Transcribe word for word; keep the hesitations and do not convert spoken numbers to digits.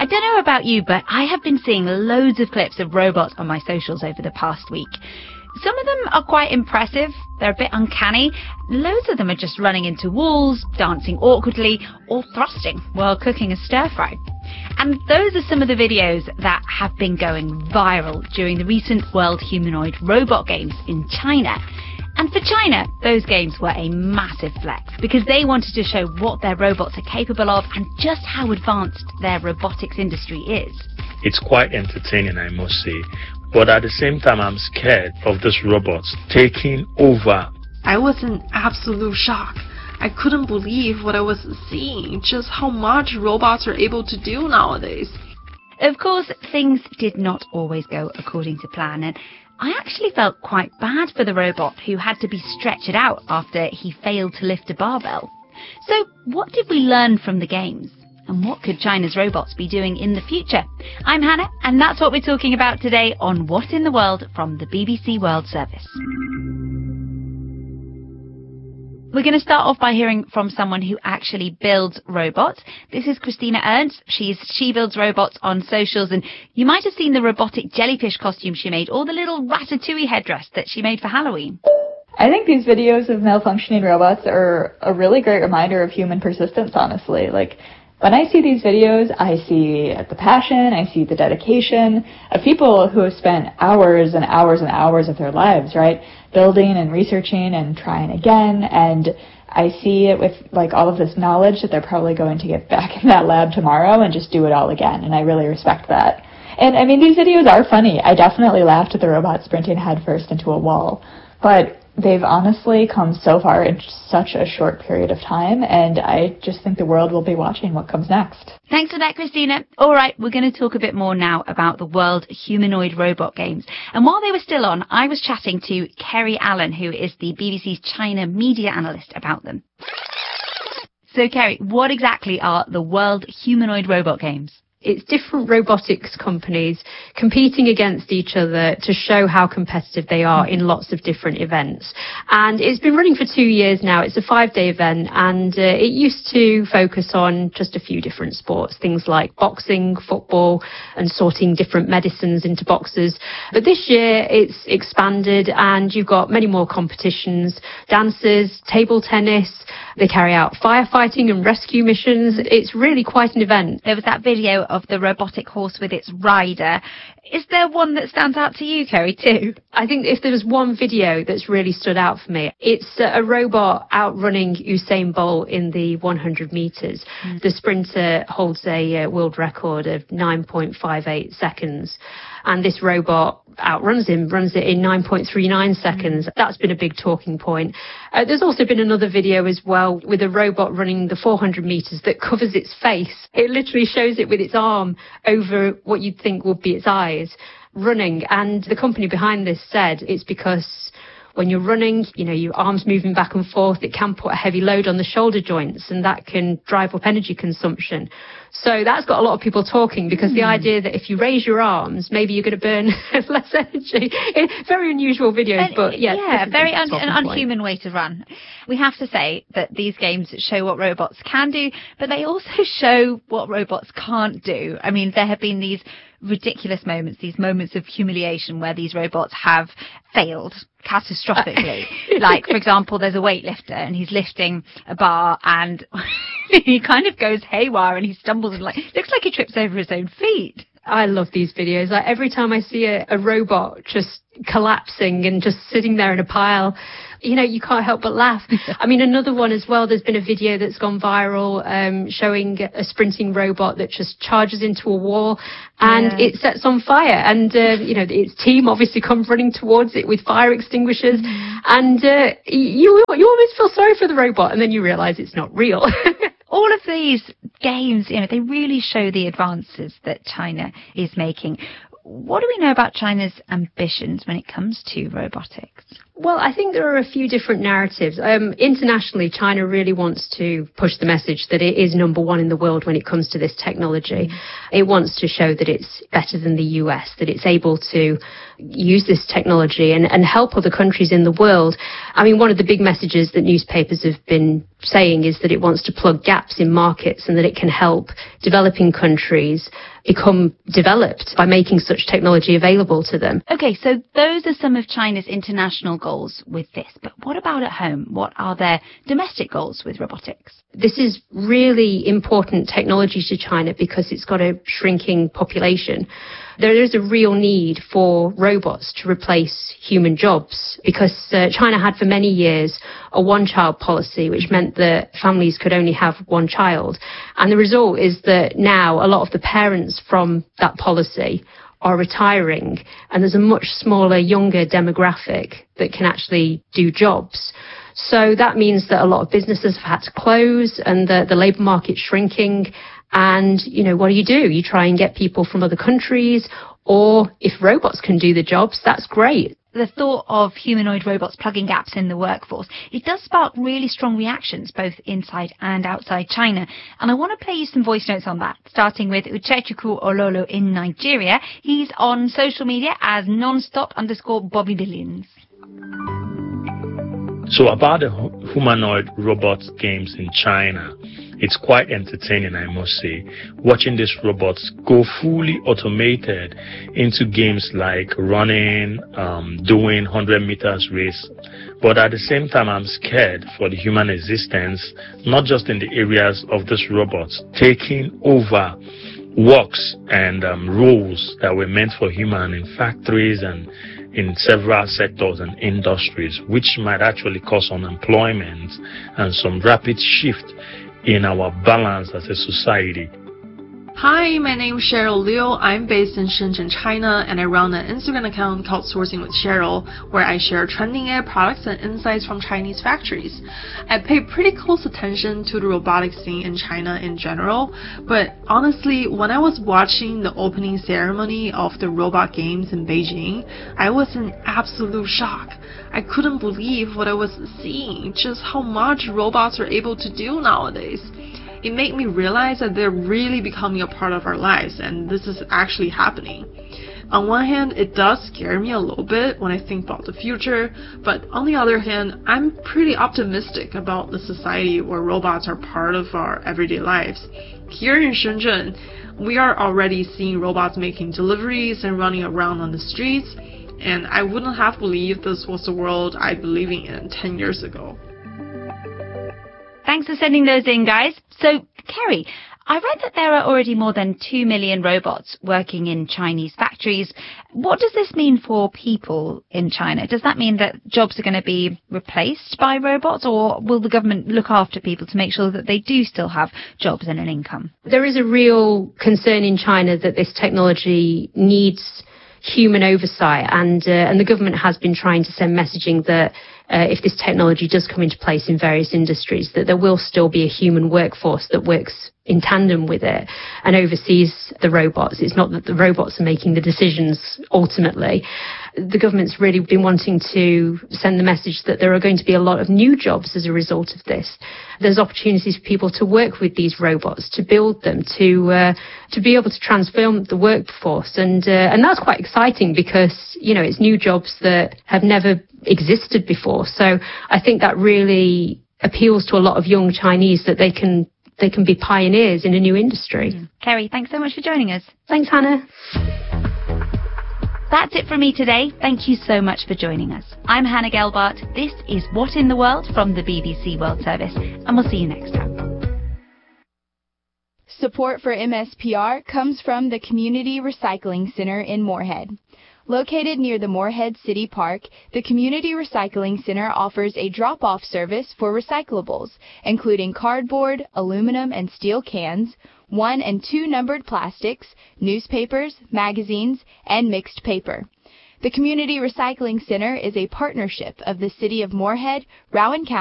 don't know about you, but I have been seeing loads of clips of robots on my socials over the past week. Some of them are quite impressive, they're a bit uncanny. Loads of them are just running into walls, dancing awkwardly, or thrusting while cooking a stir-fry. And those are some of the videos that have been going viral during the recent World Humanoid Robot Games in China. And for China, those games were a massive flex because they wanted to show what their robots are capable of and just how advanced their robotics industry is. It's quite entertaining, I must say. But at the same time, I'm scared of these robots taking over. I was in absolute shock. I couldn't believe what I was seeing, just how much robots are able to do nowadays. Of course, things did not always go according to plan, and I actually felt quite bad for the robot who had to be stretchered out after he failed to lift a barbell. So what did we learn from the games? And what could China's robots be doing in the future? I'm Hannah, and that's what we're talking about today on What in the World from the B B C World Service. We're going to start off by hearing from someone who actually builds robots. This is Christina Ernst. She's She Builds Robots on socials, and you might have seen the robotic jellyfish costume she made, or the little ratatouille headdress that she made for Halloween. I think these videos of malfunctioning robots are a really great reminder of human persistence, honestly. Like, when I see these videos, I see the passion, I see the dedication of people who have spent hours and hours and hours of their lives, right, building and researching and trying again. And I see it with, like, all of this knowledge that they're probably going to get back in that lab tomorrow and just do it all again. And I really respect that. And, I mean, these videos are funny. I definitely laughed at the robot sprinting headfirst into a wall. But they've honestly come so far in such a short period of time, and I just think the world will be watching what comes next. Thanks for that, Christina. All right, we're going to talk a bit more now about the World Humanoid Robot Games. And while they were still on, I was chatting to Kerry Allen, who is the B B C's China media analyst, about them. So, Kerry, what exactly are the World Humanoid Robot Games? It's different robotics companies competing against each other to show how competitive they are in lots of different events. And it's been running for two years now. It's a five-day event, and uh, it used to focus on just a few different sports, things like boxing, football, and sorting different medicines into boxes. But this year it's expanded, and you've got many more competitions, dances, table tennis. They carry out firefighting and rescue missions. It's really quite an event. There was that video of the robotic horse with its rider. Is there one that stands out to you, Kerry, too? I think if there was one video that's really stood out for me, it's a robot outrunning Usain Bolt in the one hundred metres. Mm. The sprinter holds a uh, world record of nine point five eight seconds. And this robot outruns him, runs it in nine point three nine seconds. Mm. That's been a big talking point. Uh, there's also been another video as well with a robot running the four hundred metres that covers its face. It literally shows it with its arm over what you'd think would be its eyes, running. And the company behind this said it's because when you're running, you know, your arms moving back and forth, it can put a heavy load on the shoulder joints, and that can drive up energy consumption. So that's got a lot of people talking, because mm. the idea that if you raise your arms, maybe you're going to burn less energy. Very unusual videos, and, but yeah. Yeah, very un- an unhuman way to run. We have to say that these games show what robots can do, but they also show what robots can't do. I mean, there have been these ridiculous moments, these moments of humiliation where these robots have failed catastrophically. Like, for example, there's a weightlifter and he's lifting a bar and he kind of goes haywire and he stumbles and like looks like he trips over his own feet. I love these videos. Like, every time I see a, a robot just collapsing and just sitting there in a pile, you know, you can't help but laugh. I mean, another one as well, there's been a video that's gone viral um, showing a sprinting robot that just charges into a wall and yeah. it sets on fire. And, uh, you know, its team obviously comes running towards it with fire extinguishers. Mm. And uh, you, you always feel sorry for the robot, and then you realise it's not real. All of these games, you know, they really show the advances that China is making. What do we know about China's ambitions when it comes to robotics? Well, I think there are a few different narratives. Um, internationally, China really wants to push the message that it is number one in the world when it comes to this technology. Mm. It wants to show that it's better than the U S, that it's able to use this technology and, and help other countries in the world. I mean, one of the big messages that newspapers have been saying is that it wants to plug gaps in markets and that it can help developing countries become developed by making such technology available to them. Okay, so those are some of China's international goals with this. But what about at home? What are their domestic goals with robotics? This is really important technology to China because it's got a shrinking population. There is a real need for robots to replace human jobs because uh, China had for many years a one-child policy, which meant that families could only have one child. And the result is that now a lot of the parents from that policy are retiring, and there's a much smaller, younger demographic that can actually do jobs. So that means that a lot of businesses have had to close and the, the labour market's shrinking. And, you know, what do you do? You try and get people from other countries, or if robots can do the jobs, that's great. The thought of humanoid robots plugging gaps in the workforce, it does spark really strong reactions both inside and outside China. And I want to play you some voice notes on that, starting with Uchechukwu Ololo in Nigeria. He's on social media as nonstop underscore Bobby Billions. So about the humanoid robot games in China, it's quite entertaining, I must say, watching these robots go fully automated into games like running, um, doing one hundred meters race. But at the same time, I'm scared for the human existence, not just in the areas of these robots taking over works and um, roles that were meant for human in factories and in several sectors and industries, which might actually cause unemployment and some rapid shift in our balance as a society. Hi, my name is Cheryl Liu. I'm based in Shenzhen, China, and I run an Instagram account called Sourcing with Cheryl, where I share trending A I products and insights from Chinese factories. I pay pretty close attention to the robotics scene in China in general, but honestly, when I was watching the opening ceremony of the robot games in Beijing, I was in absolute shock. I couldn't believe what I was seeing, just how much robots are able to do nowadays. It made me realize that they're really becoming a part of our lives, and this is actually happening. On one hand, it does scare me a little bit when I think about the future, but on the other hand, I'm pretty optimistic about the society where robots are part of our everyday lives. Here in Shenzhen, we are already seeing robots making deliveries and running around on the streets, and I wouldn't have believed this was the world I'd be living in ten years ago. Thanks for sending those in, guys. So, Kerry, I read that there are already more than two million robots working in Chinese factories. What does this mean for people in China? Does that mean that jobs are going to be replaced by robots, or will the government look after people to make sure that they do still have jobs and an income? There is a real concern in China that this technology needs human oversight, and uh, and the government has been trying to send messaging that uh, if this technology does come into place in various industries, that there will still be a human workforce that works in tandem with it and oversees the robots. It's not that the robots are making the decisions ultimately. The government's really been wanting to send the message that there are going to be a lot of new jobs as a result of this. There's opportunities for people to work with these robots, to build them, to uh, to be able to transform the workforce, and uh, and that's quite exciting because, you know, it's new jobs that have never existed before. So I think that really appeals to a lot of young Chinese, that they can they can be pioneers in a new industry. Mm. Kerry, thanks so much for joining us. Thanks, Hannah. That's it from me today. Thank you so much for joining us. I'm Hannah Gelbart. This is What in the World from the B B C World Service, and we'll see you next time. Support for M S P R comes from the Community Recycling Center in Moorhead. Located near the Moorhead City Park, the Community Recycling Center offers a drop-off service for recyclables, including cardboard, aluminum and steel cans, one and two numbered plastics, newspapers, magazines, and mixed paper. The Community Recycling Center is a partnership of the City of Moorhead, Rowan County,